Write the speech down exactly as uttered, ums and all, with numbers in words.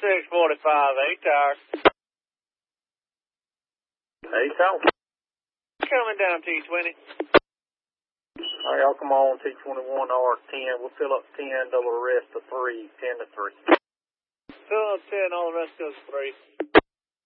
six forty-five, eight tower. Eight tower. Coming down T twenty. All right, y'all come on T twenty-one R ten. We'll fill up ten, double the rest of three, ten to three. Fill up ten, all the rest goes three.